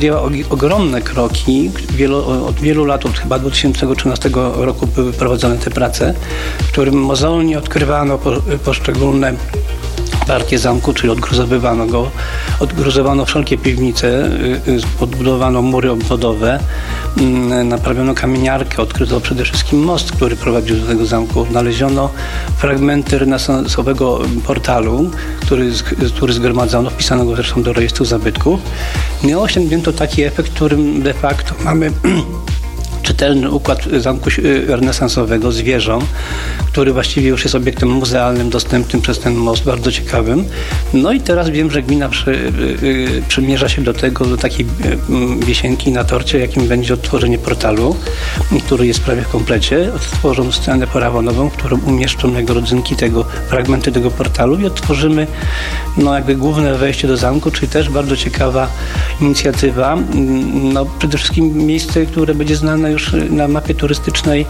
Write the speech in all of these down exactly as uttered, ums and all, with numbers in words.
podjęła ogromne kroki. Wielu, od wielu lat, od chyba dwa tysiące trzynastego roku były prowadzone te prace, w którym mozolnie odkrywano po, poszczególne partie zamku, czyli odgruzowywano go, odgruzowano wszelkie piwnice, odbudowano mury obwodowe, naprawiono kamieniarkę, odkryto przede wszystkim most, który prowadził do tego zamku, odnaleziono fragmenty renesansowego portalu, który, który zgromadzono, wpisano go zresztą do rejestru zabytków. I osiągnięto taki efekt, w którym de facto mamy czytelny układ zamku renesansowego z wieżą, który właściwie już jest obiektem muzealnym, dostępnym przez ten most, bardzo ciekawym. No i teraz wiem, że gmina przy, y, przymierza się do tego, do takiej y, wisienki na torcie, jakim będzie odtworzenie portalu, który jest prawie w komplecie. Odtworzą scenę parawonową, w którą umieszczą jako rodzynki tego, fragmenty tego portalu i odtworzymy no, jakby główne wejście do zamku, czyli też bardzo ciekawa inicjatywa. No, przede wszystkim miejsce, które będzie znane już na mapie turystycznej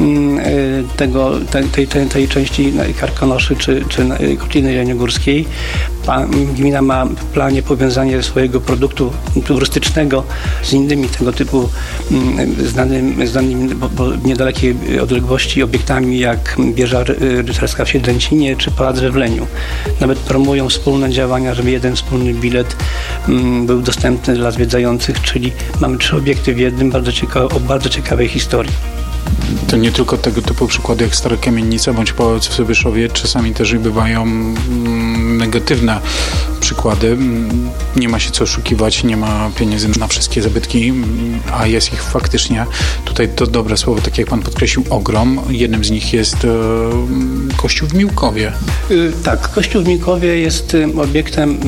tego, tej, tej, tej części Karkonoszy czy, czy Kotliny Jeleniogórskiej. Gmina ma w planie powiązanie swojego produktu turystycznego z innymi tego typu znanym, znanymi po niedalekiej odległości obiektami jak wieża rycerska w Siedlęcinie czy Pałac we Wleniu. Nawet promują wspólne działania, żeby jeden wspólny bilet był dostępny dla zwiedzających, czyli mamy trzy obiekty w jednym, bardzo ciekawe, o bardzo ciekawej historii. To nie tylko tego typu przykłady jak Stara Kamienica bądź Pałac w Sobyszowie, czasami też bywają negatywne przykłady. Nie ma się co oszukiwać, nie ma pieniędzy na wszystkie zabytki, a jest ich faktycznie, tutaj to dobre słowo, tak jak pan podkreślił, ogrom. Jednym z nich jest e, kościół w Miłkowie. Yy, tak, kościół w Miłkowie jest y, obiektem,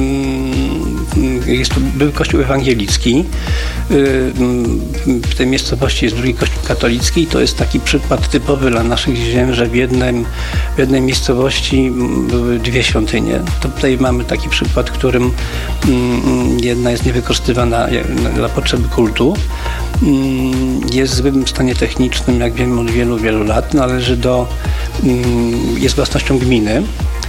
y, jest to był kościół ewangelicki. Y, y, w tej miejscowości jest drugi kościół katolicki. To jest taki przykład typowy dla naszych ziem, że w, jednym, w jednej miejscowości były dwie świątynie. To tutaj mamy taki przykład, w którym mm, jedna jest niewykorzystywana dla potrzeby kultu. Mm, jest w złym stanie technicznym, jak wiemy, od wielu, wielu lat. Należy do, mm, jest własnością gminy.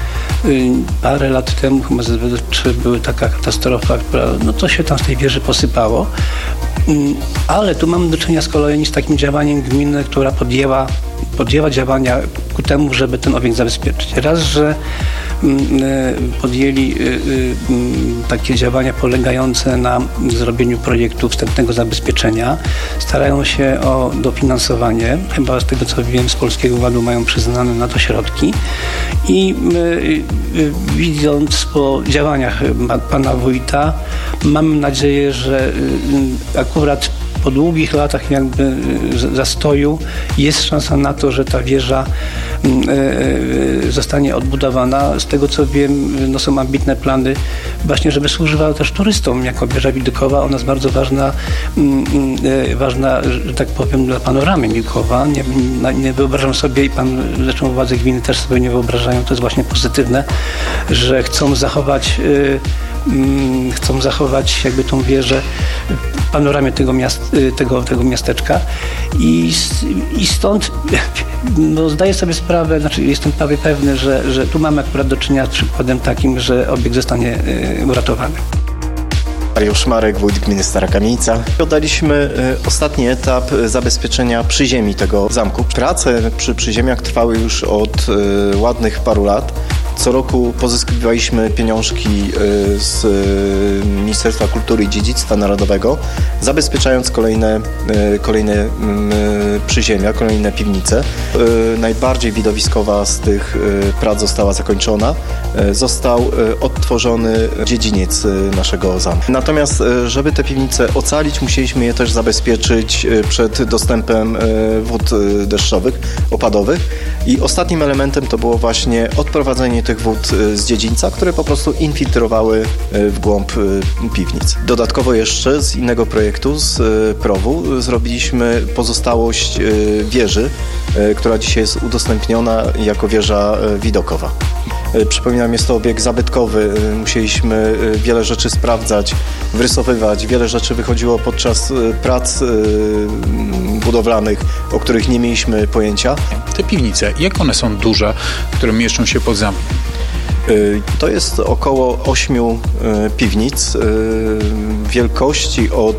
Parę lat temu, chyba ze dwa tysiące trzeciego, była taka katastrofa, która, no to się tam z tej wieży posypało. Ale tu mamy do czynienia z kolei z takim działaniem gminy, która podjęła, podjęła działania ku temu, żeby ten obiekt zabezpieczyć. Raz, że podjęli takie działania polegające na zrobieniu projektu wstępnego zabezpieczenia. Starają się o dofinansowanie. Chyba z tego, co wiem, z Polskiego Ładu mają przyznane na to środki. I widząc po działaniach pana wójta, mam nadzieję, że akurat po długich latach jakby zastoju jest szansa na to, że ta wieża zostanie odbudowana. Z tego co wiem, no są ambitne plany właśnie, żeby służyła też turystom jako wieża widokowa. Ona jest bardzo ważna, ważna, że tak powiem, dla panoramy Miłkowa. Nie, nie wyobrażam sobie i pan, zresztą władze gminy też sobie nie wyobrażają, to jest właśnie pozytywne, że chcą zachować chcą zachować jakby tą wieżę w panoramie tego, miast, tego, tego miasteczka i, i stąd no, zdaję sobie sprawę, znaczy jestem prawie pewny, że, że tu mamy akurat do czynienia z przykładem takim, że obiekt zostanie y, uratowany. Mariusz Marek, wójt gminy Stara Kamienica. Oddaliśmy ostatni etap zabezpieczenia przyziemi tego zamku. Prace przy przyziemiach trwały już od y, ładnych paru lat. Co roku pozyskiwaliśmy pieniążki z Ministerstwa Kultury i Dziedzictwa Narodowego, zabezpieczając kolejne, kolejne przyziemia, kolejne piwnice. Najbardziej widowiskowa z tych prac została zakończona. Został odtworzony dziedziniec naszego zamku. Natomiast, żeby te piwnice ocalić, musieliśmy je też zabezpieczyć przed dostępem wód deszczowych, opadowych. I ostatnim elementem to było właśnie odprowadzenie tych wód z dziedzińca, które po prostu infiltrowały w głąb piwnic. Dodatkowo jeszcze z innego projektu, z prowu, zrobiliśmy pozostałość wieży, która dzisiaj jest udostępniona jako wieża widokowa. Przypominam, jest to obiekt zabytkowy. Musieliśmy wiele rzeczy sprawdzać, wrysowywać. Wiele rzeczy wychodziło podczas prac budowlanych, o których nie mieliśmy pojęcia. Te piwnice, jak one są duże, które mieszczą się pod zamkiem? To jest około ośmiu piwnic wielkości od